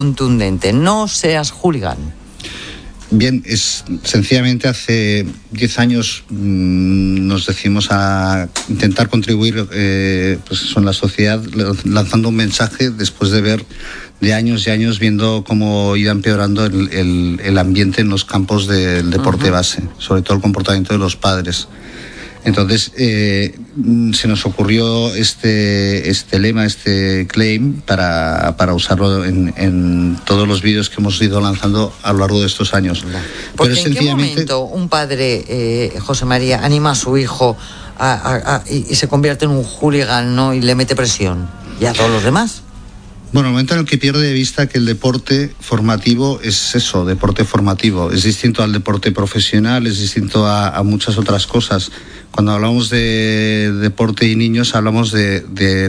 contundente: no seas hooligan. Bien, es sencillamente hace 10 años nos decidimos a intentar contribuir pues en la sociedad, lanzando un mensaje después de ver de años y años viendo cómo iba empeorando el ambiente en los campos del deporte base, sobre todo el comportamiento de los padres. Entonces se nos ocurrió este lema, este claim, para usarlo en todos los vídeos que hemos ido lanzando a lo largo de estos años. Porque ¿en qué momento un padre, José María, anima a su hijo y se convierte en un hooligan, ¿no? Y le mete presión? ¿Y a todos los demás? Bueno, el momento en el que pierde de vista que el deporte formativo es eso, deporte formativo. Es distinto al deporte profesional, es distinto a muchas otras cosas. Cuando hablamos de deporte y niños, hablamos de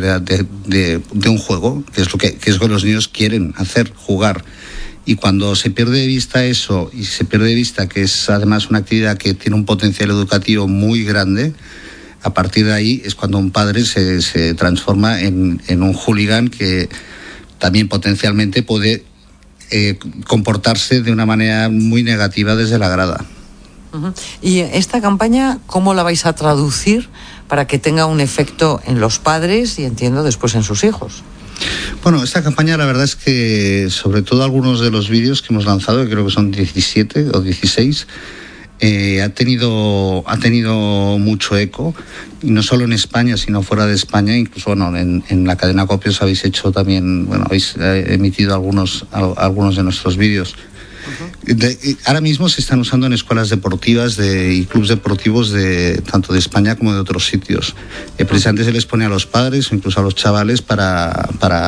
un juego, que es lo que los niños quieren hacer, jugar. Y cuando se pierde de vista eso, y se pierde de vista que es además una actividad que tiene un potencial educativo muy grande, a partir de ahí es cuando un padre se transforma en un hooligan que también potencialmente puede comportarse de una manera muy negativa desde la grada. Uh-huh. ¿Y esta campaña cómo la vais a traducir para que tenga un efecto en los padres y, entiendo, después en sus hijos? Bueno, esta campaña la verdad es que sobre todo algunos de los vídeos que hemos lanzado, que creo que son 17 o 16, ha tenido mucho eco, y no solo en España sino fuera de España. Incluso en la cadena Copios habéis hecho también, habéis emitido algunos de nuestros vídeos. Ahora mismo se están usando en escuelas deportivas y clubes deportivos tanto de España como de otros sitios. Precisamente se les pone a los padres o incluso a los chavales para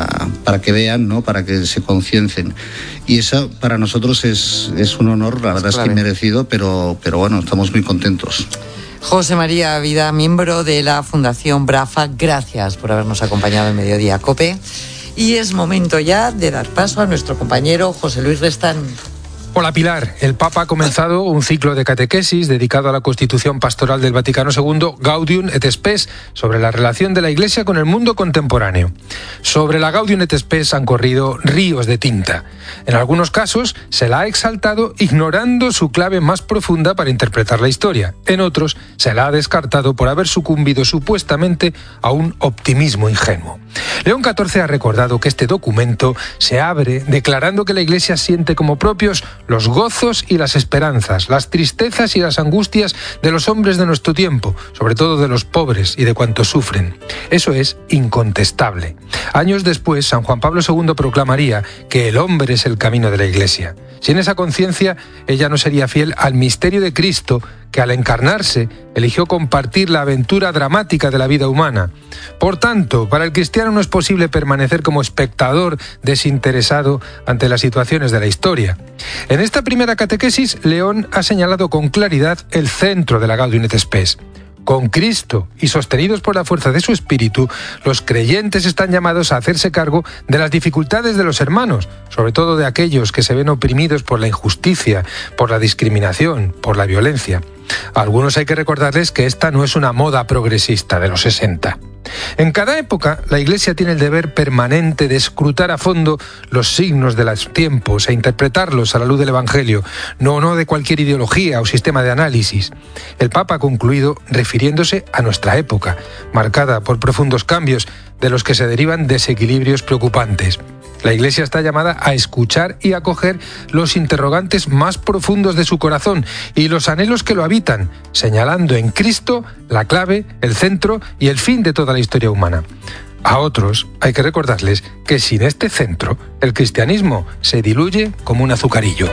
que vean, ¿no? Para que se conciencien. Y eso para nosotros es un honor, la verdad es que merecido, pero bueno, estamos muy contentos. José María Vida, miembro de la Fundación BRAFA, gracias por habernos acompañado en Mediodía Cope. Y es momento ya de dar paso a nuestro compañero José Luis Restán. Hola Pilar, el Papa ha comenzado un ciclo de catequesis dedicado a la Constitución Pastoral del Vaticano II, Gaudium et Spes, sobre la relación de la Iglesia con el mundo contemporáneo. Sobre la Gaudium et Spes han corrido ríos de tinta. En algunos casos se la ha exaltado ignorando su clave más profunda para interpretar la historia. En otros se la ha descartado por haber sucumbido supuestamente a un optimismo ingenuo. León XIV ha recordado que este documento se abre declarando que la Iglesia siente como propios los gozos y las esperanzas, las tristezas y las angustias de los hombres de nuestro tiempo, sobre todo de los pobres y de cuantos sufren. Eso es incontestable. Años después, San Juan Pablo II proclamaría que el hombre es el camino de la Iglesia. Sin esa conciencia, ella no sería fiel al misterio de Cristo, que al encarnarse eligió compartir la aventura dramática de la vida humana. Por tanto, para el cristiano no es posible permanecer como espectador desinteresado ante las situaciones de la historia. En esta primera catequesis, León ha señalado con claridad el centro de la Gaudium et Spes. Con Cristo y sostenidos por la fuerza de su espíritu, los creyentes están llamados a hacerse cargo de las dificultades de los hermanos, sobre todo de aquellos que se ven oprimidos por la injusticia, por la discriminación, por la violencia. A algunos hay que recordarles que esta no es una moda progresista de los 60. En cada época, la Iglesia tiene el deber permanente de escrutar a fondo los signos de los tiempos e interpretarlos a la luz del Evangelio, no de cualquier ideología o sistema de análisis. El Papa ha concluido refiriéndose a nuestra época, marcada por profundos cambios de los que se derivan desequilibrios preocupantes. La Iglesia está llamada a escuchar y acoger los interrogantes más profundos de su corazón y los anhelos que lo habitan, señalando en Cristo la clave, el centro y el fin de toda la historia humana. A otros hay que recordarles que sin este centro, el cristianismo se diluye como un azucarillo.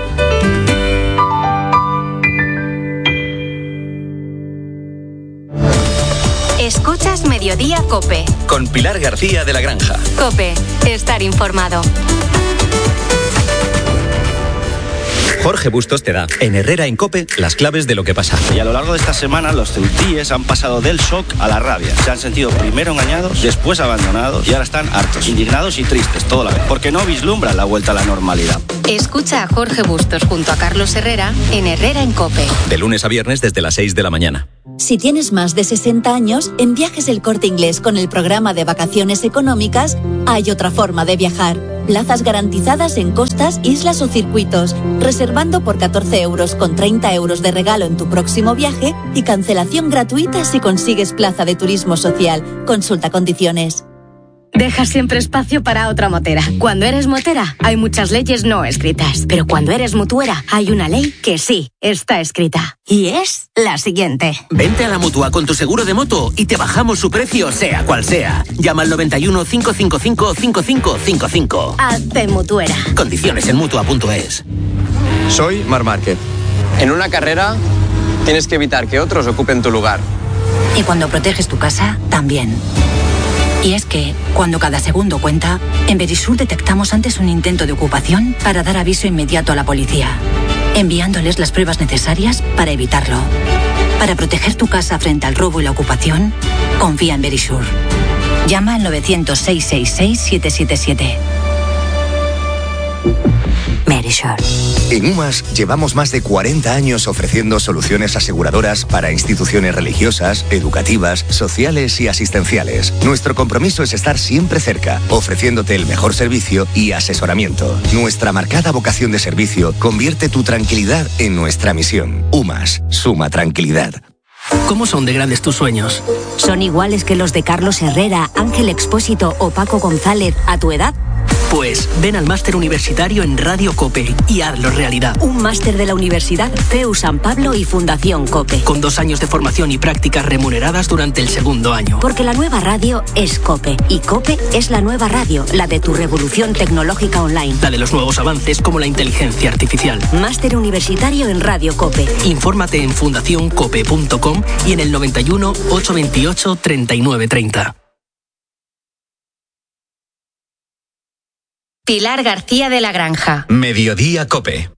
Escuchas Mediodía Cope. Con Pilar García de la Granja. Cope, estar informado. Jorge Bustos te da, en Herrera en COPE, las claves de lo que pasa. Y a lo largo de esta semana, los ceutíes han pasado del shock a la rabia. Se han sentido primero engañados, después abandonados y ahora están hartos, indignados y tristes, todo la vez, porque no vislumbran la vuelta a la normalidad. Escucha a Jorge Bustos junto a Carlos Herrera en Herrera en COPE. De lunes a viernes desde las 6 de la mañana. Si tienes más de 60 años, en Viajes El Corte Inglés con el programa de vacaciones económicas, hay otra forma de viajar. Plazas garantizadas en costas, islas o circuitos, reservando por 14 euros con 30 euros de regalo en tu próximo viaje y cancelación gratuita si consigues plaza de turismo social. Consulta condiciones. Deja siempre espacio para otra motera. Cuando eres motera, hay muchas leyes no escritas. Pero cuando eres mutuera, hay una ley que sí está escrita. Y es la siguiente. Vente a la Mutua con tu seguro de moto y te bajamos su precio, sea cual sea. Llama al 91 555 5555. Hazte mutuera. Condiciones en Mutua.es. Soy Marc Márquez. En una carrera tienes que evitar que otros ocupen tu lugar. Y cuando proteges tu casa, también. Y es que, cuando cada segundo cuenta, en Verisur detectamos antes un intento de ocupación para dar aviso inmediato a la policía, enviándoles las pruebas necesarias para evitarlo. Para proteger tu casa frente al robo y la ocupación, confía en Verisur. Llama al 900-666-777. Verisur. En UMAS llevamos más de 40 años ofreciendo soluciones aseguradoras para instituciones religiosas, educativas, sociales y asistenciales. Nuestro compromiso es estar siempre cerca, ofreciéndote el mejor servicio y asesoramiento. Nuestra marcada vocación de servicio convierte tu tranquilidad en nuestra misión. UMAS, suma tranquilidad. ¿Cómo son de grandes tus sueños? ¿Son iguales que los de Carlos Herrera, Ángel Expósito o Paco González a tu edad? Pues ven al máster universitario en Radio COPE y hazlo realidad. Un máster de la Universidad CEU San Pablo y Fundación COPE. Con 2 años de formación y prácticas remuneradas durante el segundo año. Porque la nueva radio es COPE. Y COPE es la nueva radio, la de tu revolución tecnológica online. La de los nuevos avances como la inteligencia artificial. Máster universitario en Radio COPE. Infórmate en fundacioncope.com y en el 91 828 3930. Pilar García de la Granja. Mediodía COPE.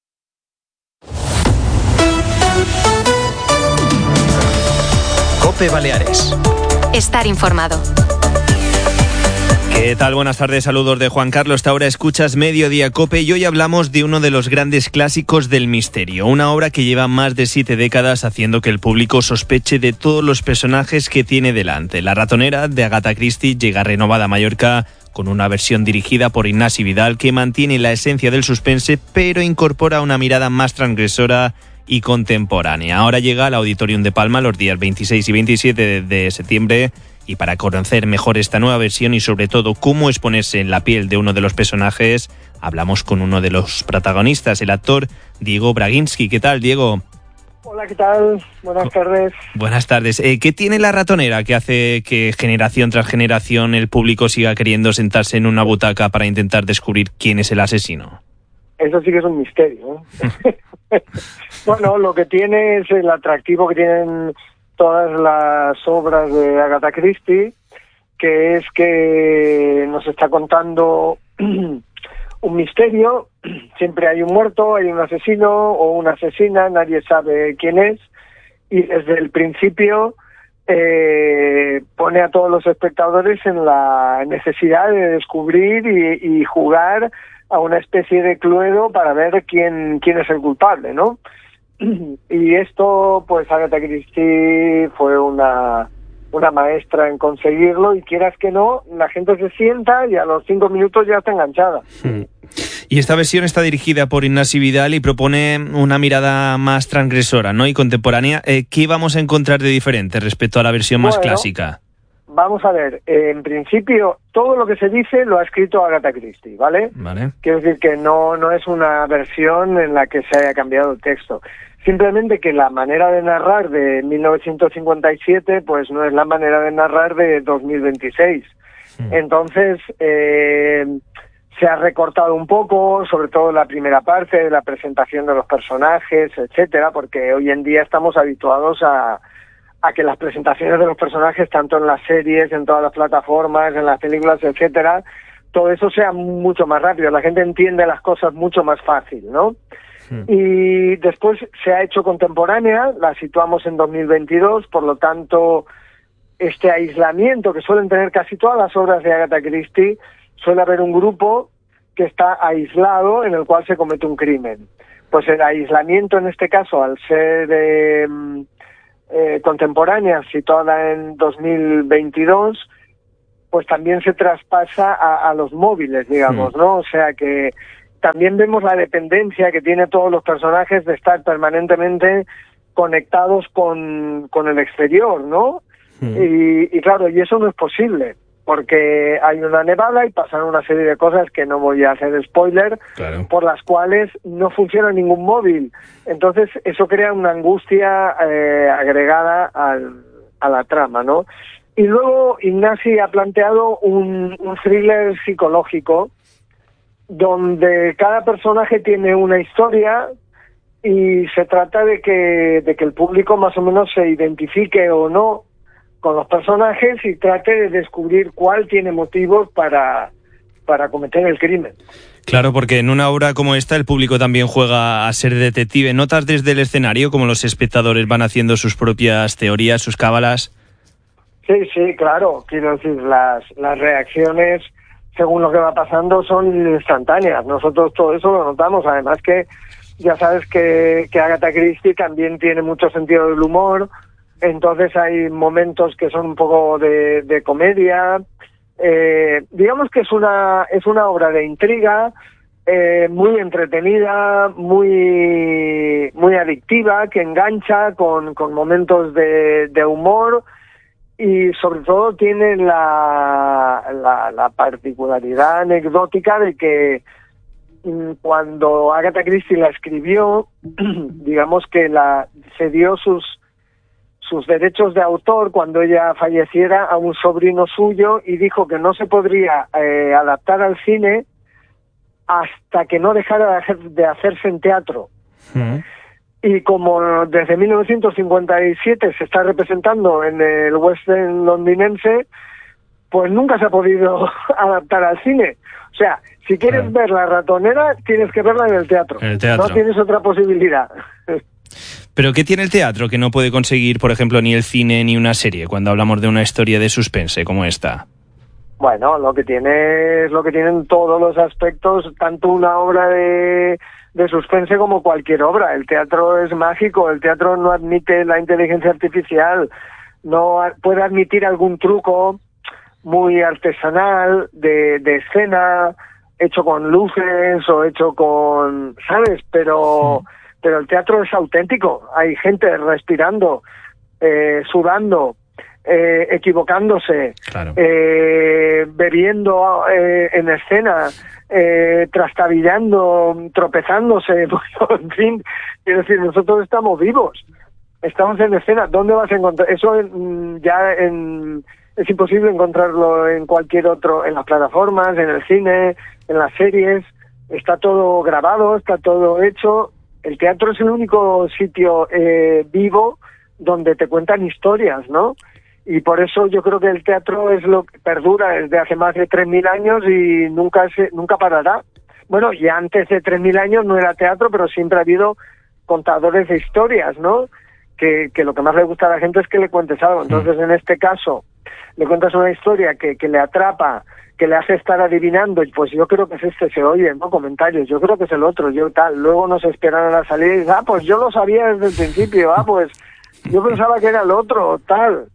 COPE Baleares. Estar informado. ¿Qué tal? Buenas tardes, saludos de Juan Carlos. Hasta ahora escuchas Mediodía COPE y hoy hablamos de uno de los grandes clásicos del misterio. Una obra que lleva más de 7 décadas haciendo que el público sospeche de todos los personajes que tiene delante. La ratonera de Agatha Christie llega renovada a Mallorca con una versión dirigida por Ignasi Vidal que mantiene la esencia del suspense pero incorpora una mirada más transgresora y contemporánea. Ahora llega al Auditorium de Palma los días 26 y 27 de septiembre y para conocer mejor esta nueva versión y sobre todo cómo es ponerse en la piel de uno de los personajes, hablamos con uno de los protagonistas, el actor Diego Braginski. ¿Qué tal, Diego? Hola, ¿qué tal? Buenas tardes. Buenas tardes. ¿Qué tiene la ratonera que hace que generación tras generación el público siga queriendo sentarse en una butaca para intentar descubrir quién es el asesino? Eso sí que es un misterio, ¿eh? Bueno, lo que tiene es el atractivo que tienen todas las obras de Agatha Christie, que es que nos está contando un misterio. Siempre hay un muerto, hay un asesino o una asesina, nadie sabe quién es, y desde el principio pone a todos los espectadores en la necesidad de descubrir y jugar a una especie de Cluedo para ver quién es el culpable, ¿no? Y esto, pues Agatha Christie fue una maestra en conseguirlo, y quieras que no, la gente se sienta y a los 5 minutos ya está enganchada. Y esta versión está dirigida por Ignasi Vidal y propone una mirada más transgresora, ¿no? Y contemporánea. ¿Qué vamos a encontrar de diferente respecto a la versión más clásica? Vamos a ver, en principio todo lo que se dice lo ha escrito Agatha Christie, ¿vale? Quiero decir que no es una versión en la que se haya cambiado el texto. Simplemente que la manera de narrar de 1957 pues no es la manera de narrar de 2026. Entonces se ha recortado un poco, sobre todo la primera parte de la presentación de los personajes, etcétera, porque hoy en día estamos habituados a que las presentaciones de los personajes, tanto en las series, en todas las plataformas, en las películas, etcétera, todo eso sea mucho más rápido. La gente entiende las cosas mucho más fácil, ¿no? Y después se ha hecho contemporánea, la situamos en 2022, por lo tanto, este aislamiento que suelen tener casi todas las obras de Agatha Christie, suele haber un grupo que está aislado en el cual se comete un crimen. Pues el aislamiento en este caso, al ser contemporánea, situada en 2022, pues también se traspasa a los móviles, digamos, ¿no? O sea que también vemos la dependencia que tienen todos los personajes de estar permanentemente conectados con el exterior, ¿no? Y claro, y eso no es posible, porque hay una nevada y pasan una serie de cosas que no voy a hacer spoiler, por las cuales no funciona ningún móvil. Entonces eso crea una angustia agregada a la trama, ¿no? Y luego Ignasi ha planteado un thriller psicológico donde cada personaje tiene una historia y se trata de que el público más o menos se identifique o no con los personajes y trate de descubrir cuál tiene motivos para cometer el crimen. Claro, porque en una obra como esta el público también juega a ser detective. ¿Notas desde el escenario cómo los espectadores van haciendo sus propias teorías, sus cábalas? Sí, claro. Quiero decir, las reacciones según lo que va pasando son instantáneas. Nosotros todo eso lo notamos. Además que ya sabes que Agatha Christie también tiene mucho sentido del humor. Entonces hay momentos que son un poco de comedia. Digamos que es una obra de intriga, muy entretenida, muy adictiva, que engancha con momentos de humor, y sobre todo tiene la particularidad anecdótica de que cuando Agatha Christie la escribió, digamos que se dio sus derechos de autor cuando ella falleciera a un sobrino suyo, y dijo que no se podría adaptar al cine hasta que no dejara de hacerse en teatro. Y como desde 1957 se está representando en el West End londinense, pues nunca se ha podido adaptar al cine. O sea, si quieres ver La Ratonera, tienes que verla en el teatro. No tienes otra posibilidad. ¿Pero qué tiene el teatro que no puede conseguir, por ejemplo, ni el cine ni una serie, cuando hablamos de una historia de suspense como esta? Bueno, lo que tiene es lo que tienen todos los aspectos, tanto una obra de suspense como cualquier obra. El teatro es mágico, el teatro no admite la inteligencia artificial, no puede admitir algún truco muy artesanal de escena, hecho con luces o hecho con, ¿sabes? Pero el teatro es auténtico. Hay gente respirando, sudando, equivocándose, bebiendo en escena, trastabillando, tropezándose, en fin. Quiero decir, nosotros estamos vivos, estamos en escena. ¿Dónde vas a encontrar? Eso es imposible encontrarlo en cualquier otro, en las plataformas, en el cine, en las series. Está todo grabado, está todo hecho. El teatro es el único sitio vivo donde te cuentan historias, ¿no? Y por eso yo creo que el teatro es lo que perdura desde hace más de 3.000 años y nunca parará. Bueno, y antes de 3.000 años no era teatro, pero siempre ha habido contadores de historias, ¿no? Que lo que más le gusta a la gente es que le cuentes algo. Entonces, en este caso, le cuentas una historia que le atrapa, que le hace estar adivinando, y pues yo creo que es este, se oye, ¿no? Comentarios, yo creo que es el otro, yo tal. Luego nos esperan a la salida y dicen, pues yo lo sabía desde el principio, pues yo pensaba que era el otro, tal.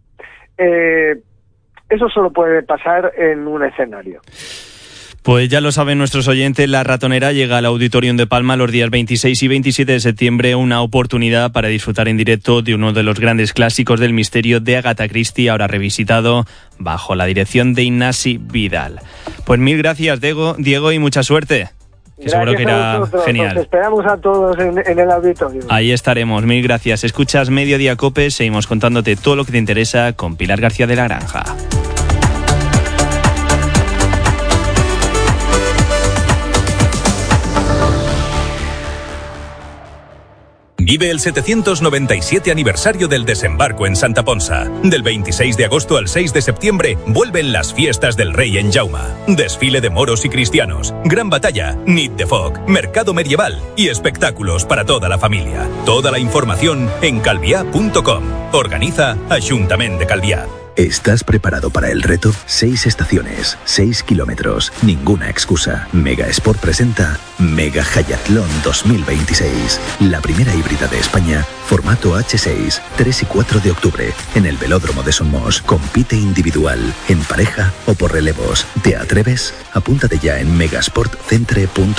Eso solo puede pasar en un escenario. Pues ya lo saben nuestros oyentes, La Ratonera llega al Auditorium de Palma los días 26 y 27 de septiembre, una oportunidad para disfrutar en directo de uno de los grandes clásicos del misterio de Agatha Christie, ahora revisitado bajo la dirección de Ignasi Vidal. Pues mil gracias, Diego, y mucha suerte. Que seguro que era genial. Nos esperamos a todos en el auditorio. Ahí estaremos, mil gracias. Escuchas Mediodía Cope, seguimos contándote todo lo que te interesa con Pilar García de la Granja. Vive el 797 aniversario del desembarco en Santa Ponsa. Del 26 de agosto al 6 de septiembre vuelven las fiestas del Rey en Jauma. Desfile de moros y cristianos, gran batalla, nit de foc, mercado medieval y espectáculos para toda la familia. Toda la información en calviá.com. Organiza Ayuntamiento de Calviá. ¿Estás preparado para el reto? 6 estaciones, 6 kilómetros, ninguna excusa. Mega Sport presenta Mega Hayatlón 2026. La primera híbrida de España, formato H6, 3 y 4 de octubre, en el Velódromo de Somos. Compite individual, en pareja o por relevos. ¿Te atreves? Apúntate ya en megasportcentre.com.